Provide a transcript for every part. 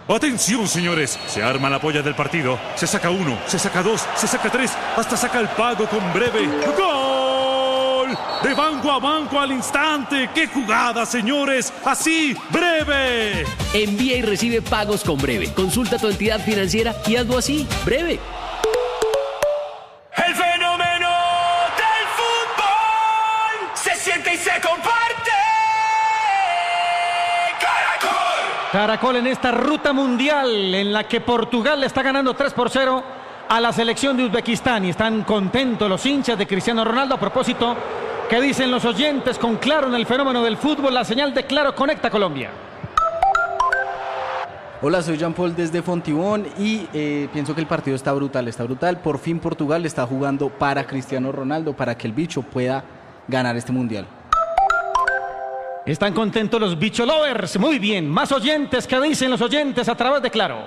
Atención, señores, se arma la polla del partido. Se saca 1, se saca 2, se saca 3, hasta saca el pago con breve. ¡Gol! De banco a banco al instante. ¡Qué jugada, señores! Así, breve. Envía y recibe pagos con breve. Consulta tu entidad financiera y hazlo así, breve. El fenómeno del fútbol se siente y se comparte. Caracol en esta ruta mundial en la que Portugal le está ganando 3-0 a la selección de Uzbekistán y están contentos los hinchas de Cristiano Ronaldo. A propósito, ¿qué dicen los oyentes con Claro en el fenómeno del fútbol? La señal de Claro conecta Colombia. Hola, soy Jean Paul desde Fontibón y pienso que el partido está brutal. Por fin Portugal está jugando para Cristiano Ronaldo, para que el bicho pueda ganar este mundial. Están contentos los bicho lovers. Muy bien, más oyentes. ¿Qué dicen los oyentes a través de Claro?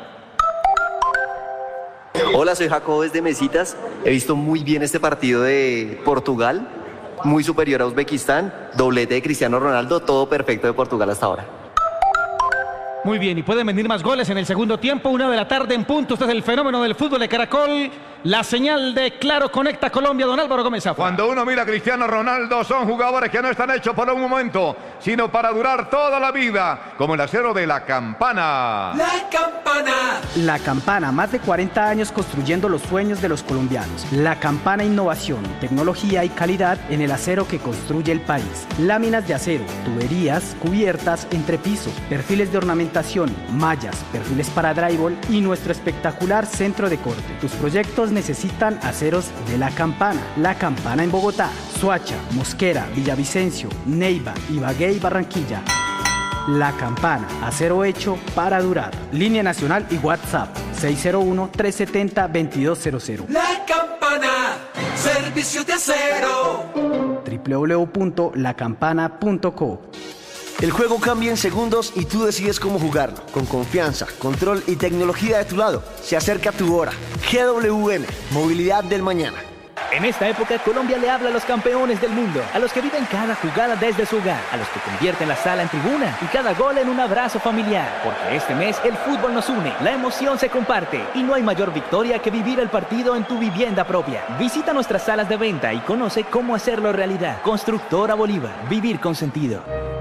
Hola, soy Jacobo desde Mesitas. He visto muy bien este partido de Portugal, muy superior a Uzbekistán, doblete de Cristiano Ronaldo, todo perfecto de Portugal hasta ahora. Muy bien, y pueden venir más goles en el segundo tiempo, 1 de la tarde en punto. Este es el fenómeno del fútbol de Caracol. La señal de Claro conecta Colombia, don Álvaro Gómez Zafra. Cuando uno mira a Cristiano Ronaldo, son jugadores que no están hechos por un momento, sino para durar toda la vida, como el acero de La Campana. La Campana. La Campana, más de 40 años construyendo los sueños de los colombianos. La Campana, innovación, tecnología y calidad en el acero que construye el país. Láminas de acero, tuberías, cubiertas, entrepiso, perfiles de ornamentación, mallas, perfiles para drywall y nuestro espectacular centro de corte. Tus proyectos necesitan aceros de La Campana. La Campana en Bogotá, Soacha, Mosquera, Villavicencio, Neiva, Ibagué y Barranquilla. La Campana, acero hecho para durar. Línea nacional y WhatsApp 601-370-2200. La Campana, servicios de acero. www.lacampana.co. El juego cambia en segundos y tú decides cómo jugarlo. Con confianza, control y tecnología de tu lado. Se acerca tu hora. GWM, movilidad del mañana. En esta época, Colombia le habla a los campeones del mundo, a los que viven cada jugada desde su hogar, a los que convierten la sala en tribuna y cada gol en un abrazo familiar. Porque este mes el fútbol nos une, la emoción se comparte y no hay mayor victoria que vivir el partido en tu vivienda propia. Visita nuestras salas de venta y conoce cómo hacerlo realidad. Constructora Bolívar, vivir con sentido.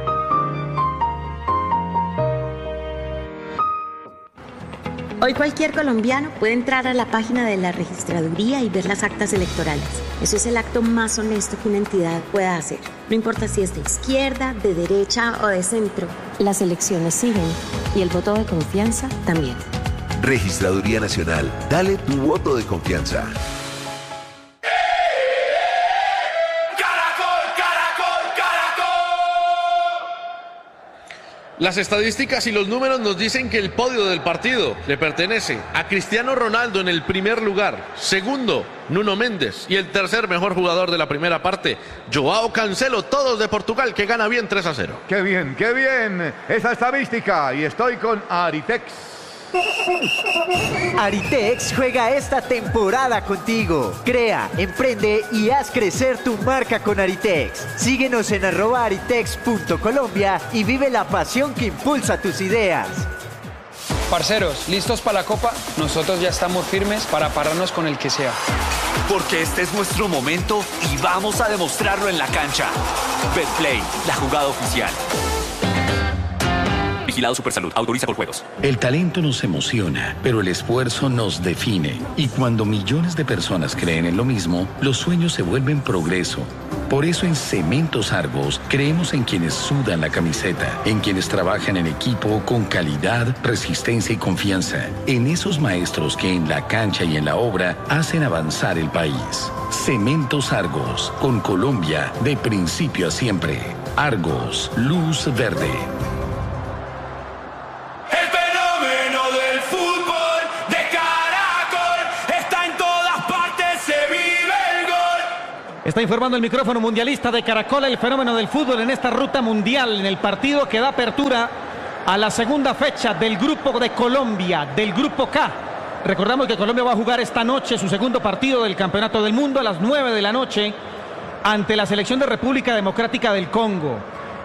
Hoy cualquier colombiano puede entrar a la página de la registraduría y ver las actas electorales. Eso es el acto más honesto que una entidad pueda hacer. No importa si es de izquierda, de derecha o de centro. Las elecciones siguen y el voto de confianza también. Registraduría Nacional. Dale tu voto de confianza. Las estadísticas y los números nos dicen que el podio del partido le pertenece a Cristiano Ronaldo en el primer lugar, segundo, Nuno Méndez y el tercer mejor jugador de la primera parte, Joao Cancelo, todos de Portugal, que gana bien 3-0. ¡Qué bien, qué bien! Esa estadística, y estoy con Aritex. Aritex juega esta temporada contigo. Crea, emprende y haz crecer tu marca con Aritex. Síguenos en @aritex.colombia y vive la pasión que impulsa tus ideas. Parceros, ¿listos para la Copa? Nosotros ya estamos firmes para pararnos con el que sea. Porque este es nuestro momento y vamos a demostrarlo en la cancha. Betplay, la jugada oficial. Vigilado Supersalud. Autoriza por juegos. El talento nos emociona, pero el esfuerzo nos define. Y cuando millones de personas creen en lo mismo, los sueños se vuelven progreso. Por eso en Cementos Argos creemos en quienes sudan la camiseta, en quienes trabajan en equipo con calidad, resistencia y confianza, en esos maestros que en la cancha y en la obra hacen avanzar el país. Cementos Argos, con Colombia de principio a siempre. Argos, luz verde. Está informando el micrófono mundialista de Caracol, el fenómeno del fútbol en esta ruta mundial, en el partido que da apertura a la segunda fecha del grupo de Colombia, del grupo K. Recordamos que Colombia va a jugar esta noche su segundo partido del Campeonato del Mundo a las 9 de la noche ante la selección de República Democrática del Congo.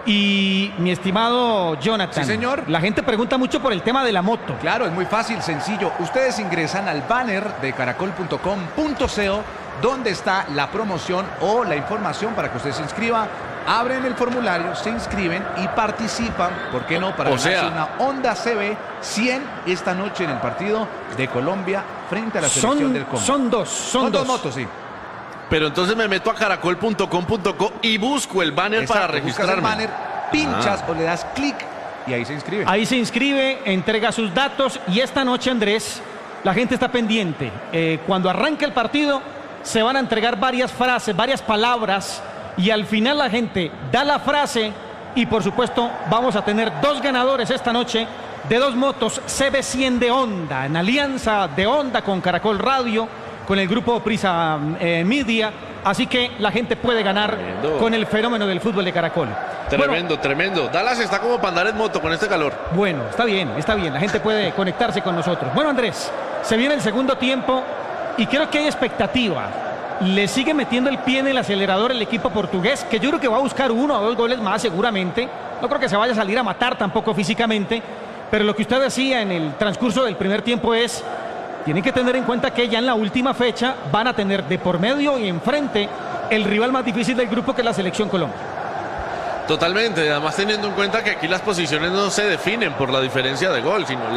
Y mi estimado Jonathan, sí, señor. La gente pregunta mucho por el tema de la moto. Claro, es muy fácil, sencillo. Ustedes ingresan al banner de caracol.com.co donde está la promoción o la información para que usted se inscriba. Abren el formulario, se inscriben y participan, ¿por qué no? Para ganarse una Honda CB 100 esta noche en el partido de Colombia frente a la selección del Congo. Son dos motos, sí. Pero entonces me meto a caracol.com.co y busco el banner. Exacto, para registrarme. El banner, pinchas o le das clic y ahí se inscribe. Ahí se inscribe, entrega sus datos y esta noche, Andrés, la gente está pendiente. Cuando arranque el partido se van a entregar varias frases, varias palabras y al final la gente da la frase y por supuesto vamos a tener 2 ganadores esta noche de 2 motos CB100 de Honda, en alianza de Honda con Caracol Radio, con el grupo Prisa Media, así que la gente puede ganar con el fenómeno del fútbol de Caracol. Tremendo, tremendo. Dallas está como para andar en moto con este calor. Bueno, está bien, la gente puede conectarse con nosotros. Bueno, Andrés, se viene el segundo tiempo y creo que hay expectativa. Le sigue metiendo el pie en el acelerador el equipo portugués, que yo creo que va a buscar 1 o 2 goles más seguramente. No creo que se vaya a salir a matar tampoco físicamente, pero lo que usted decía en el transcurso del primer tiempo es: tienen que tener en cuenta que ya en la última fecha van a tener de por medio y enfrente el rival más difícil del grupo, que es la selección Colombia. Totalmente, además teniendo en cuenta que aquí las posiciones no se definen por la diferencia de gol, sino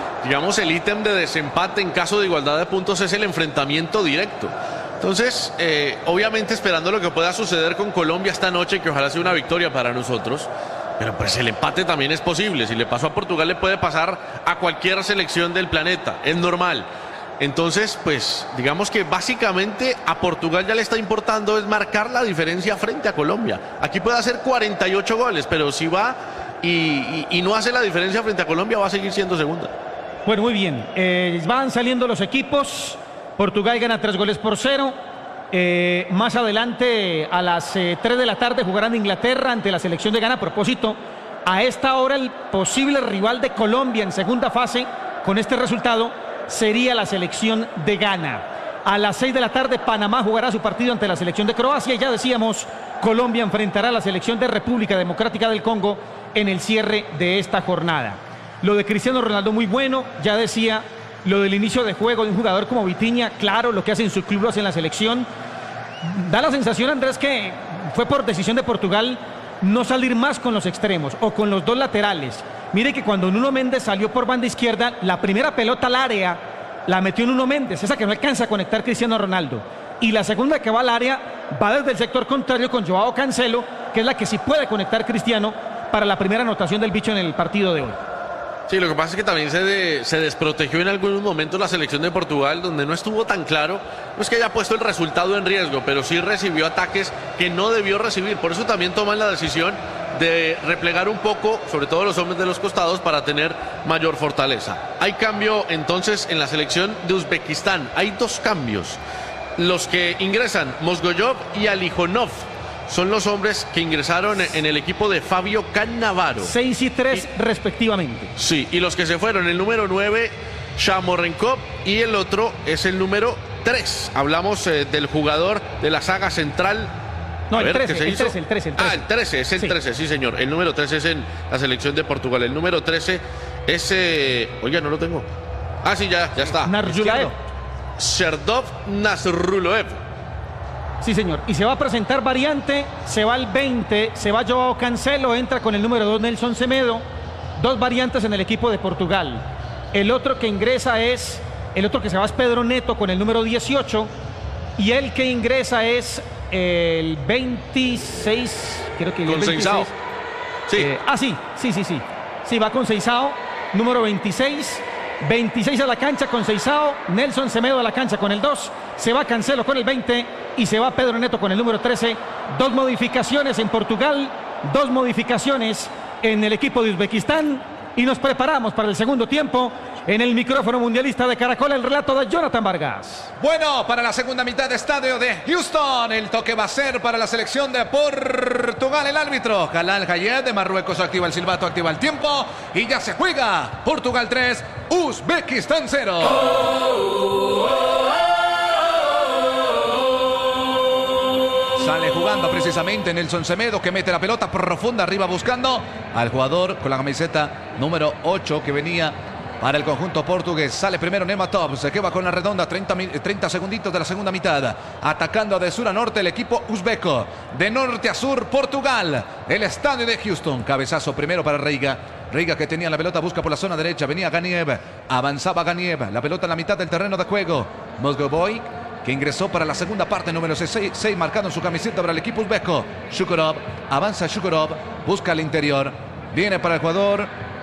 el ítem de desempate en caso de igualdad de puntos es el enfrentamiento directo. Entonces, obviamente esperando lo que pueda suceder con Colombia esta noche, que ojalá sea una victoria para nosotros. Pero pues el empate también es posible. Si le pasó a Portugal, le puede pasar a cualquier selección del planeta. Es normal. Entonces, pues, digamos que básicamente a Portugal ya le está importando es marcar la diferencia frente a Colombia. Aquí puede hacer 48 goles, pero si va y no hace la diferencia frente a Colombia, va a seguir siendo segunda. Bueno, muy bien. Van saliendo los equipos. Portugal gana 3-0. Más adelante a las 3 de la tarde jugarán Inglaterra ante la selección de Ghana. A propósito, a esta hora el posible rival de Colombia en segunda fase con este resultado sería la selección de Ghana. A las 6 de la tarde Panamá jugará su partido ante la selección de Croacia y ya decíamos, Colombia enfrentará a la selección de República Democrática del Congo en el cierre de esta jornada. Lo de Cristiano Ronaldo muy bueno, ya decía. Lo del inicio de juego de un jugador como Vitinha, claro, lo que hace en su club lo hace en la selección. Da la sensación, Andrés, que fue por decisión de Portugal no salir más con los extremos o con los 2 laterales. Mire que cuando Nuno Méndez salió por banda izquierda, la primera pelota al área la metió Nuno Méndez, esa que no alcanza a conectar Cristiano Ronaldo. Y la segunda que va al área va desde el sector contrario con Joao Cancelo, que es la que sí puede conectar Cristiano para la primera anotación del bicho en el partido de hoy. Sí, lo que pasa es que también se desprotegió en algunos momentos la selección de Portugal, donde no estuvo tan claro. No es que haya puesto el resultado en riesgo, pero sí recibió ataques que no debió recibir. Por eso también toman la decisión de replegar un poco, sobre todo los hombres de los costados, para tener mayor fortaleza. Hay cambio entonces en la selección de Uzbekistán. Hay 2 cambios. Los que ingresan, Mozgoyov y Alijonov, son los hombres que ingresaron en el equipo de Fabio Cannavaro. 6 y 3 respectivamente. Sí, y los que se fueron, el número 9, Shamorenkov, y el otro es el número 3. Hablamos del jugador de la saga central. No, el 13. Ah, el 13, es el 13, sí señor. El número 13 es en la selección de Portugal. El número 13 es... Oiga, no lo tengo. Ah, sí, ya está. Narzulaev. Serdov Nasruloev. Sí, señor. Y se va a presentar variante, se va el 20, se va Joao Cancelo, entra con el número 2 Nelson Semedo. 2 variantes en el equipo de Portugal. El otro que ingresa es, el otro que se va es Pedro Neto con el número 18. Y el que ingresa es el 26, creo que con Seisao. Sí. Sí, va con Seisao, número 26. 26 a la cancha con Seisao, Nelson Semedo a la cancha con el 2, se va Cancelo con el 20 y se va Pedro Neto con el número 13. 2 modificaciones en Portugal, 2 modificaciones en el equipo de Uzbekistán y nos preparamos para el segundo tiempo. En el micrófono mundialista de Caracol, el relato de Jonathan Vargas. Bueno, para la segunda mitad de estadio de Houston, el toque va a ser para la selección de Portugal. El árbitro, Jalal Hayed de Marruecos, activa el silbato, activa el tiempo y ya se juega. Portugal 3, Uzbekistán 0. Sale jugando precisamente Nelson Semedo, que mete la pelota profunda arriba buscando al jugador con la camiseta número 8 que venía para el conjunto portugués. Sale primero Nematov, se queda con la redonda, 30 segunditos de la segunda mitad. Atacando de sur a norte el equipo uzbeco. De norte a sur, Portugal. El estadio de Houston. Cabezazo primero para Reiga. Reiga, que tenía la pelota, busca por la zona derecha. Venía Ganiev, avanzaba Ganiev. La pelota en la mitad del terreno de juego. Mozgoboy, que ingresó para la segunda parte, número 6, marcado en su camiseta para el equipo uzbeco. Shukurov, avanza Shukurov, busca al interior. Viene para el jugador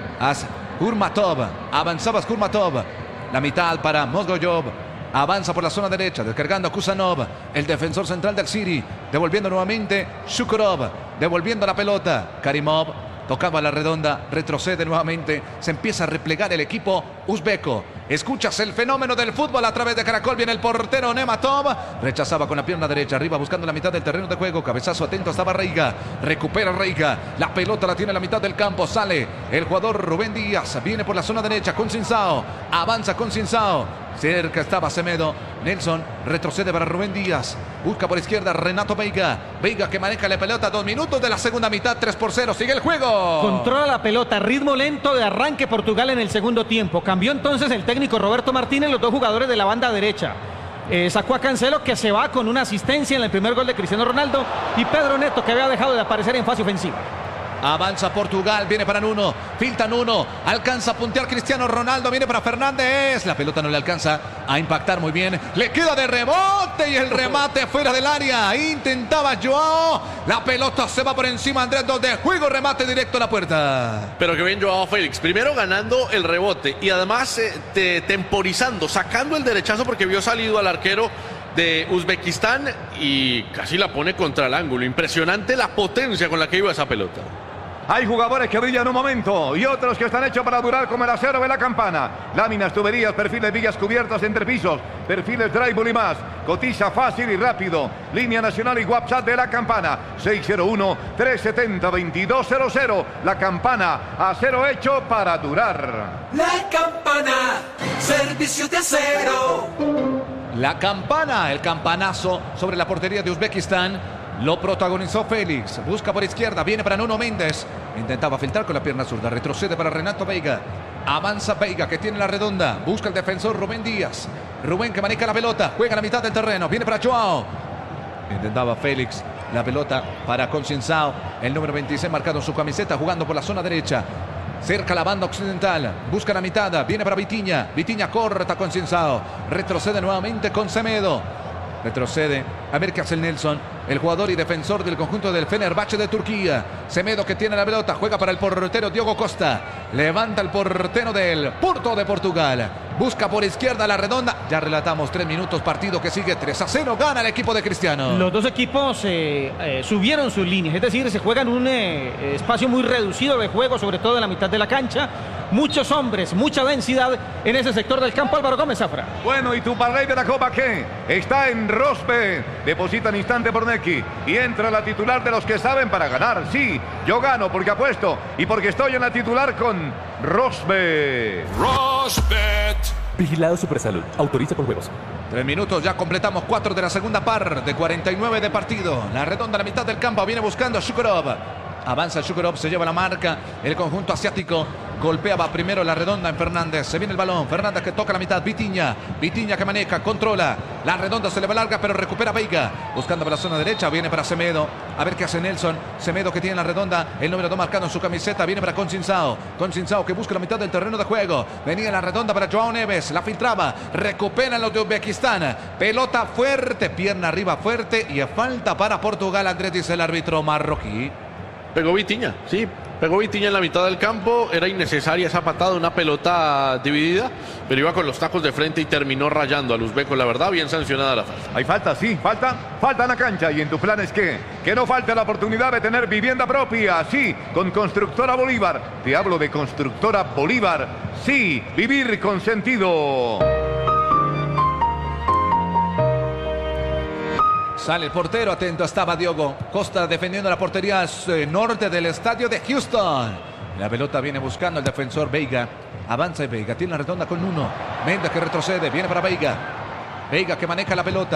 Kurmatov, avanzaba Kurmatov, la mitad para Mozgoyov, avanza por la zona derecha, descargando a Kusanov, el defensor central del City, devolviendo nuevamente Shukurov, devolviendo la pelota, Karimov, tocaba la redonda, retrocede nuevamente, se empieza a replegar el equipo uzbeco. Escuchas el fenómeno del fútbol a través de Caracol. Viene el portero Nematov, rechazaba con la pierna derecha, arriba buscando la mitad del terreno de juego. Cabezazo atento, estaba Reiga, recupera Reiga, la pelota la tiene en la mitad del campo. Sale el jugador Rubén Díaz, viene por la zona derecha con Cinsao, avanza con Cinsao, cerca estaba Semedo. Nelson retrocede para Rubén Díaz, busca por izquierda Renato Veiga, Veiga que maneja la pelota. 2 minutos de la segunda mitad, 3-0, sigue el juego. Controla la pelota, ritmo lento de arranque Portugal en el segundo tiempo. Cambió entonces el técnico Roberto Martínez, los dos jugadores de la banda derecha. Sacó a Cancelo, que se va con una asistencia en el primer gol de Cristiano Ronaldo, y Pedro Neto, que había dejado de aparecer en fase ofensiva. Avanza Portugal, viene para Nuno, filtra Nuno, alcanza a puntear Cristiano Ronaldo, viene para Fernández, la pelota no le alcanza a impactar muy bien, le queda de rebote y el remate fuera del área, intentaba Joao, la pelota se va por encima, Andrés, de juego, remate directo a la puerta. Pero que bien Joao Félix, primero ganando el rebote y además temporizando, sacando el derechazo porque vio salido al arquero de Uzbekistán y casi la pone contra el ángulo. Impresionante la potencia con la que iba esa pelota. Hay jugadores que brillan un momento y otros que están hechos para durar como el acero de la campana. Láminas, tuberías, perfiles, vigas cubiertas, entrepisos, perfiles drywall y más. Cotiza fácil y rápido. Línea nacional y WhatsApp de la campana. 601-370-2200. La campana, acero hecho para durar. La campana, servicio de acero. La campana, el campanazo sobre la portería de Uzbekistán. Lo protagonizó Félix, busca por izquierda, viene para Nuno Méndez, intentaba filtrar con la pierna zurda, retrocede para Renato Veiga, avanza Veiga que tiene la redonda, busca el defensor Rubén Díaz, Rubén que maneja la pelota, juega a la mitad del terreno, viene para Joao, intentaba Félix, la pelota para Concienzao, el número 26 marcado en su camiseta, jugando por la zona derecha. Cerca la banda occidental, busca la mitad, viene para Vitinha, Vitinha corta con Cinsao, retrocede nuevamente con Semedo, retrocede, a ver qué hace el Nelson, el jugador y defensor del conjunto del Fenerbahce de Turquía. Semedo que tiene la pelota, juega para el portero Diogo Costa, levanta el portero del Porto de Portugal, busca por izquierda la redonda, ya relatamos 3 minutos, partido que sigue 3-0, gana el equipo de Cristiano. Los dos equipos subieron sus líneas, es decir, se juegan un espacio muy reducido de juego, sobre todo en la mitad de la cancha. Muchos hombres, mucha densidad en ese sector del campo. Álvaro Gómez Zafra. Bueno, ¿y tu parlay de la Copa qué? Está en Rosbe. Deposita en instante por Neki y entra la titular de los que saben para ganar. Sí, yo gano porque apuesto y porque estoy en la titular con Rosbe. Rosbet. Vigilado Supersalud. Autoriza con juegos. 3 minutos, ya completamos 4 de la segunda par de 49 de partido. La redonda a la mitad del campo, viene buscando a Shukurov. Avanza Shukurov, se lleva la marca. El conjunto asiático golpeaba primero la redonda en Fernández. Se viene el balón. Fernández que toca la mitad. Vitinha que maneja, controla. La redonda se le va larga, pero recupera Veiga. Buscando por la zona derecha. Viene para Semedo. A ver qué hace Nelson. Semedo que tiene la redonda. El número 2 marcado en su camiseta. Viene para Concienzao. Concienzao que busca la mitad del terreno de juego. Venía la redonda para Joao Neves. La filtraba. Recupera los de Uzbekistán. Pelota fuerte. Pierna arriba fuerte. Y falta para Portugal. Andrés, dice el árbitro marroquí. Pegó Vitinha, sí, pegó Vitinha en la mitad del campo, era innecesaria esa patada, una pelota dividida, pero iba con los tacos de frente y terminó rayando al uzbeco, la verdad, bien sancionada la falta. Hay falta, sí, falta en la cancha. ¿Y en tu plan es qué? Que no falte la oportunidad de tener vivienda propia, sí, con Constructora Bolívar. Te hablo de Constructora Bolívar, sí, vivir con sentido. Sale el portero, atento estaba Diogo Costa defendiendo la portería norte del estadio de Houston. La pelota viene buscando el defensor Veiga. Avanza Veiga, tiene la redonda con Nuno. Méndez que retrocede, viene para Veiga. Veiga que maneja la pelota.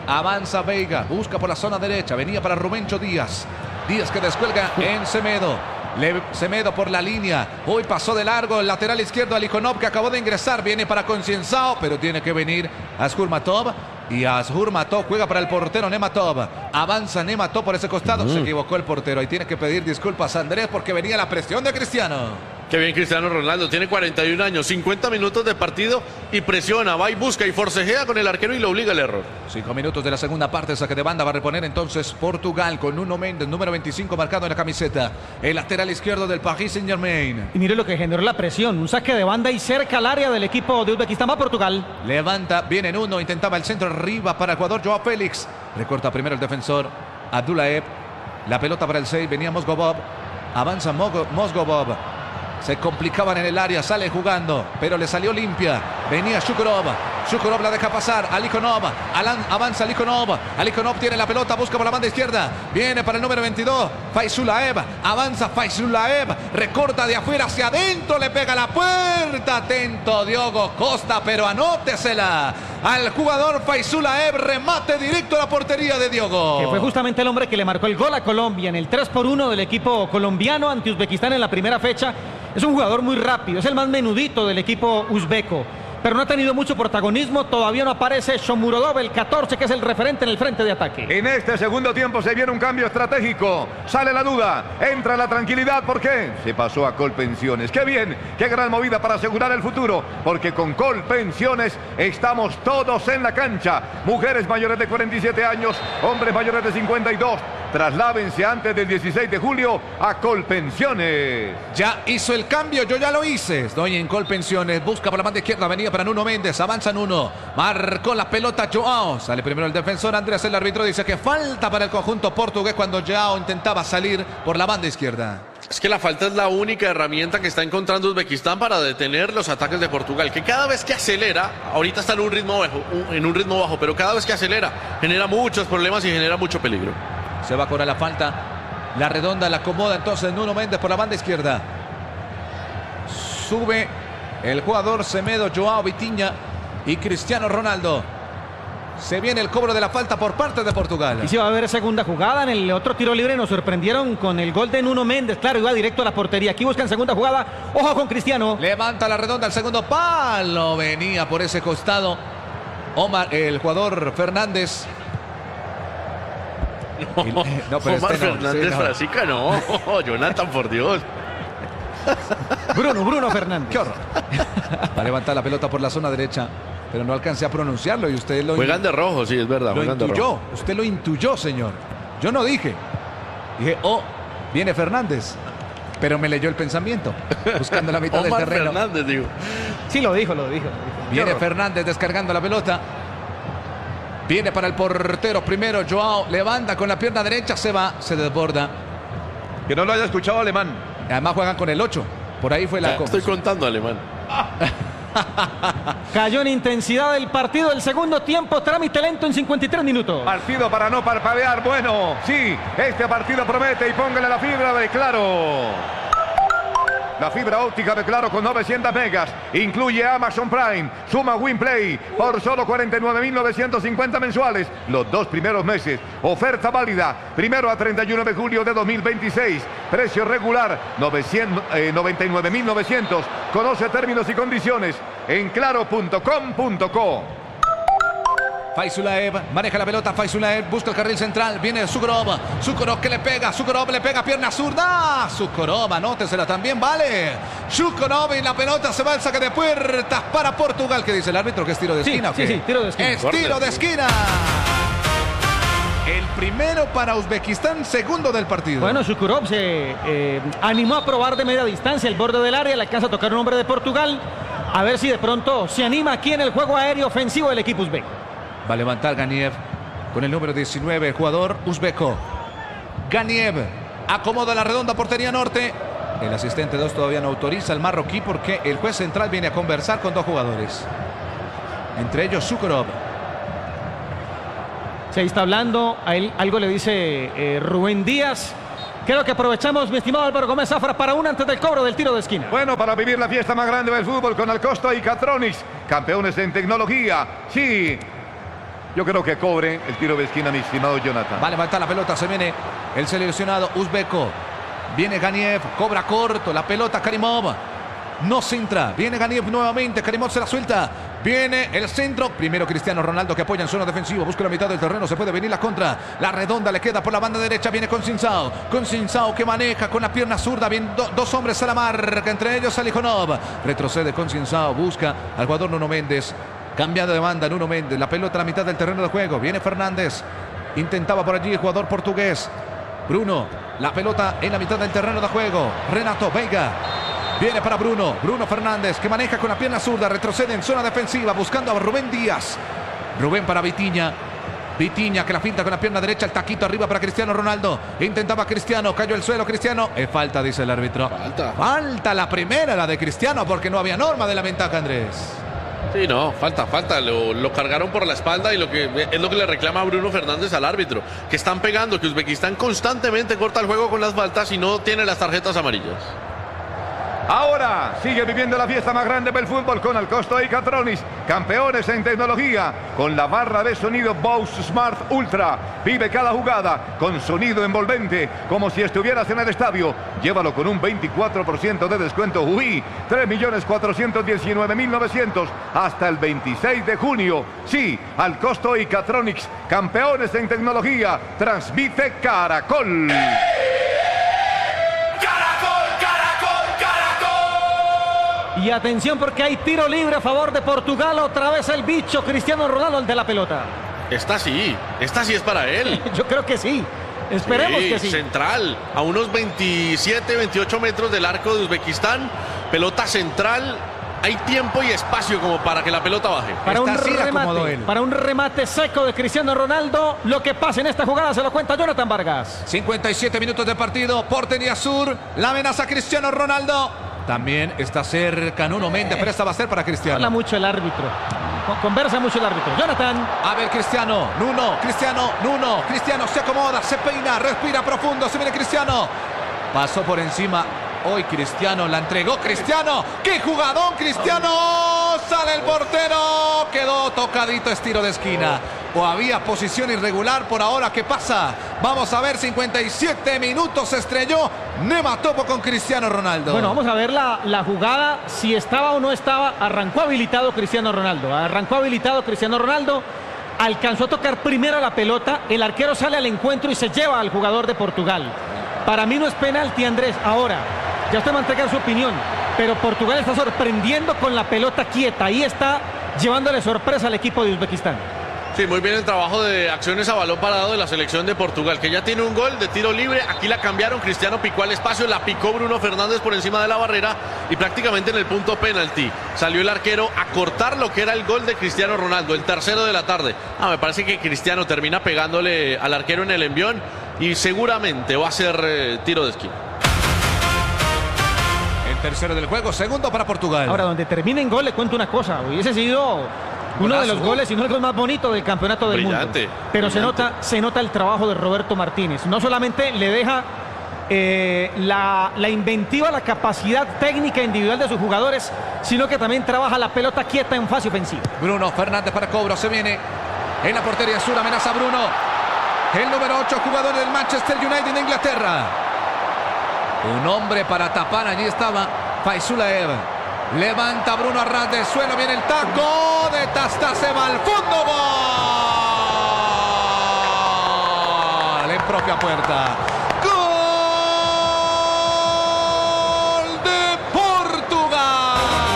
Avanza Veiga, busca por la zona derecha, venía para Rubencho Díaz. Díaz que descuelga en Semedo. Semedo por la línea. Hoy pasó de largo el lateral izquierdo Alikhonov, que acabó de ingresar. Viene para Concienzao, pero tiene que venir Ashurmatov. Y Ashurmatov juega para el portero Nematov. Avanza Nematov por ese costado. Se equivocó el portero. Ahí tiene que pedir disculpas a Andrés porque venía la presión de Cristiano. Qué bien Cristiano Ronaldo, tiene 41 años, 50 minutos de partido y presiona, va y busca y forcejea con el arquero y lo obliga al error. 5 minutos de la segunda parte, saque de banda, va a reponer entonces Portugal con Nuno Mendes, número 25 marcado en la camiseta. El lateral izquierdo del Paris Saint-Germain. Y mire lo que generó la presión, un saque de banda y cerca al área del equipo de Uzbekistán, va Portugal. Levanta, viene en uno, intentaba el centro arriba para el jugador Joao Félix. Recorta primero el defensor Abdullaev. La pelota para el 6, venía Mozgovov. Avanza Mozgovov. Se complicaban en el área, sale jugando, pero le salió limpia. Venía Shukurov. Shukurov la deja pasar. Alikhonov. Avanza Alikhonov. Alikhonov tiene la pelota, busca por la banda izquierda. Viene para el número 22. Faizulaev. Avanza Faizulaev. Recorta de afuera hacia adentro. Le pega la puerta. Atento Diogo Costa, pero anótesela al jugador Faizulaev. Remate directo a la portería de Diogo. Que fue justamente el hombre que le marcó el gol a Colombia en el 3-1 del equipo colombiano ante Uzbekistán en la primera fecha. Es un jugador muy rápido, es el más menudito del equipo uzbeco, pero no ha tenido mucho protagonismo. Todavía no aparece Shomurodov, el 14, que es el referente en el frente de ataque. En este segundo tiempo se viene un cambio estratégico. Sale la duda, entra la tranquilidad. ¿Por qué? Se pasó a Colpensiones. ¡Qué bien! ¡Qué gran movida para asegurar el futuro! Porque con Colpensiones estamos todos en la cancha. Mujeres mayores de 47 años, hombres mayores de 52. Trasládense antes del 16 de julio a Colpensiones. Ya hizo el cambio, yo ya lo hice. Estoy en Colpensiones, busca por la banda izquierda, venía para Nuno Mendes, avanza Nuno, marcó la pelota Joao, sale primero el defensor Andrés, el árbitro dice que falta para el conjunto portugués cuando Joao intentaba salir por la banda izquierda. Es que la falta es la única herramienta que está encontrando Uzbekistán para detener los ataques de Portugal, que cada vez que acelera, ahorita está en un ritmo bajo, pero cada vez que acelera genera muchos problemas y genera mucho peligro. Se va a cobrar la falta. La redonda la acomoda entonces Nuno Mendes por la banda izquierda. Sube el jugador Semedo, Joao Vitinha y Cristiano Ronaldo. Se viene el cobro de la falta por parte de Portugal. Y si va a haber segunda jugada. En el otro tiro libre nos sorprendieron con el gol de Nuno Mendes. Claro, iba directo a la portería. Aquí buscan segunda jugada. Ojo con Cristiano. Levanta la redonda, el segundo palo. Venía por ese costado el jugador Fernández. No, pero Omar Fernández Frasica, no. Jonathan, por Dios. Bruno Fernández. Qué horror. Va a levantar la pelota por la zona derecha, pero no alcancé a pronunciarlo y usted lo juegan de rojo, sí, es verdad. Lo intuyó. Usted lo intuyó, señor. Yo no dije. Dije, viene Fernández. Pero me leyó el pensamiento, buscando la mitad del terreno. Fernández, digo. Sí, lo dijo. Viene Fernández descargando la pelota. Viene para el portero primero, Joao, levanta con la pierna derecha, se va, se desborda. Que no lo haya escuchado Alemán. Además juegan con el 8, por ahí fue la cosa. Estoy contando Alemán. Cayó en intensidad el partido del segundo tiempo, trámite lento en 53 minutos. Partido para no parpadear, bueno, sí, este partido promete y póngale la fibra de Claro. La fibra óptica de Claro con 900 megas. Incluye Amazon Prime. Suma WinPlay por solo 49.950 mensuales. Los 2 primeros meses. Oferta válida. 1 a 31 de julio de 2026. Precio regular 99.900. Conoce términos y condiciones en claro.com.co. Faizulaev maneja la pelota, Faizulaev busca el carril central, viene Sukorov que le pega, pierna zurda, Sukorov, anótesela también, vale, Sukorov y la pelota se va al saque de puertas para Portugal. ¿Qué dice el árbitro? ¿Que es tiro de esquina? Sí, tiro de esquina. Es tiro de esquina. El primero para Uzbekistán, segundo del partido. Bueno, Sukorov se animó a probar de media distancia el borde del área, le alcanza a tocar un hombre de Portugal, a ver si de pronto se anima aquí en el juego aéreo ofensivo del equipo uzbek. Va a levantar Ganiev con el número 19, el jugador uzbeco. Ganiev acomoda la redonda portería norte. El asistente 2 todavía no autoriza al marroquí porque el juez central viene a conversar con 2 jugadores. Entre ellos Sukorov. Se está hablando, a él algo le dice Rubén Díaz. Creo que aprovechamos, mi estimado Álvaro Gómez Zafra, para un antes del cobro del tiro de esquina. Bueno, para vivir la fiesta más grande del fútbol con Alcosto y Catronics, campeones en tecnología. Sí. Yo creo que cobre el tiro de esquina, mi estimado Jonathan. Va a levantar la pelota, se viene el seleccionado uzbeco. Viene Ganiev, cobra corto, la pelota Karimov. No centra, viene Ganiev nuevamente, Karimov se la suelta. Viene el centro, primero Cristiano Ronaldo que apoya en zona defensiva, busca la mitad del terreno, se puede venir la contra. La redonda le queda por la banda derecha, viene con Sinsao que maneja con la pierna zurda, bien dos hombres a la marca, entre ellos Alijonov. Retrocede con Sinsao, busca al jugador Nuno Méndez. Cambiando de banda Nuno Méndez, la pelota a la mitad del terreno de juego. Viene Fernández, intentaba por allí el jugador portugués. Bruno, la pelota en la mitad del terreno de juego. Renato Veiga, viene para Bruno Fernández que maneja con la pierna zurda. Retrocede en zona defensiva buscando a Rubén Díaz. Rubén para Vitinha que la finta con la pierna derecha. El taquito arriba para Cristiano Ronaldo. Intentaba Cristiano, cayó el suelo Cristiano. Es falta, dice el árbitro. Falta la primera, la de Cristiano, porque no había norma de la ventaja, Andrés. Sí, no, falta. Lo cargaron por la espalda y es lo que le reclama Bruno Fernández al árbitro. Que están pegando, que Uzbekistán constantemente corta el juego con las faltas y no tiene las tarjetas amarillas. Ahora sigue viviendo la fiesta más grande del fútbol con Alcosto y Catronics, campeones en tecnología, con la barra de sonido Bose Smart Ultra. Vive cada jugada con sonido envolvente, como si estuvieras en el estadio. Llévalo con un 24% de descuento. UI, 3.419.900 hasta el 26 de junio. Sí, Alcosto y Catronics, campeones en tecnología. Transmite Caracol. Y atención porque hay tiro libre a favor de Portugal. Otra vez el bicho Cristiano Ronaldo, el de la pelota. Esta sí es para él. Yo creo que sí. Esperemos que sí. Central, a unos 27, 28 metros del arco de Uzbekistán. Pelota central. Hay tiempo y espacio como para que la pelota baje. Para un remate seco de Cristiano Ronaldo. Lo que pasa en esta jugada se lo cuenta Jonathan Vargas. 57 minutos de partido. Portería sur. La amenaza Cristiano Ronaldo. También está cerca Nuno Méndez, pero esta va a ser para Cristiano. Habla mucho el árbitro. Conversa mucho el árbitro. Jonathan. A ver, Cristiano, Nuno. Cristiano se acomoda, se peina, respira profundo. Se viene Cristiano. Pasó por encima. Hoy Cristiano la entregó. Cristiano. ¡Qué jugadón, Cristiano! Sale el portero. Quedó tocadito, estilo de esquina. O había posición irregular por ahora. ¿Qué pasa? Vamos a ver, 57 minutos se estrelló Nematopo con Cristiano Ronaldo. Bueno, vamos a ver la jugada, si estaba o no estaba. Arrancó habilitado Cristiano Ronaldo. Alcanzó a tocar primero la pelota. El arquero sale al encuentro y se lleva al jugador de Portugal. Para mí no es penalti, Andrés. Ahora, ya usted va a entregar su opinión, pero Portugal está sorprendiendo con la pelota quieta. Ahí está llevándole sorpresa al equipo de Uzbekistán. Sí, muy bien el trabajo de acciones a balón parado de la selección de Portugal, que ya tiene un gol de tiro libre. Aquí la cambiaron, Cristiano picó al espacio, la picó Bruno Fernández por encima de la barrera y prácticamente en el punto penalti salió el arquero a cortar lo que era el gol de Cristiano Ronaldo, el tercero de la tarde. Me parece que Cristiano termina pegándole al arquero en el envión y seguramente va a ser tiro de esquina. El tercero del juego, segundo para Portugal. Ahora, donde termine en gol, le cuento una cosa. Hubiese sido uno de los goles, y no el gol más bonito del campeonato del mundo. Pero se nota el trabajo de Roberto Martínez. No solamente le deja la inventiva, la capacidad técnica individual de sus jugadores, sino que también trabaja la pelota quieta en fase ofensiva. Bruno Fernández para cobro, se viene en la portería sur, amenaza Bruno. El número 8, jugador del Manchester United de Inglaterra. Un hombre para tapar, allí estaba Faisulaev. Levanta Bruno a ras de suelo, viene el taco de Tasta, se va al fondo, gol en propia puerta.